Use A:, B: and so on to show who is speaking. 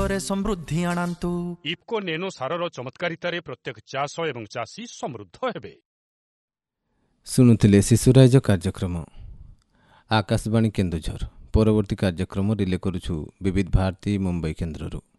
A: ଚାଷରେ ସମୃଦ୍ଧି ଆଣନ୍ତୁ।
B: ଇଫ୍କୋ ନେନୋ ସାରର ଚମତ୍କାରିତାରେ ପ୍ରତ୍ୟେକ ଚାଷ ଏବଂ ଚାଷୀ ସମୃଦ୍ଧ ହେବେ।
C: ଶୁଣୁଥିଲେ ଶିଶୁରାଜ କାର୍ଯ୍ୟକ୍ରମ ଆକାଶବାଣୀ କେନ୍ଦୁଝର। ପରବର୍ତ୍ତୀ କାର୍ଯ୍ୟକ୍ରମ ରିଲେ କରୁଛୁ ବିବିଧ ଭାରତୀ ମୁମ୍ବାଇ କେନ୍ଦ୍ରରୁ।